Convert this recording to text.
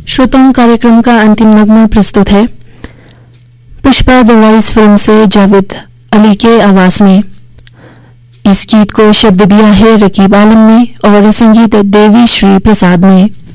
श्रोताओं, कार्यक्रम का अंतिम नगमा प्रस्तुत है पुष्पा द राइज फिल्म से जावेद अली के आवाज में। इस गीत को शब्द दिया है रकीब आलम ने और संगीत देवी श्री प्रसाद ने।